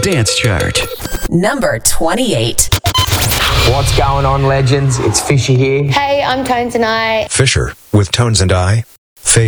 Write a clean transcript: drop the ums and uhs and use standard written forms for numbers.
Dance Chart. Number 28. What's going on, legends? It's Fisher here. Hey, I'm Tones and I. Fisher with Tones and I.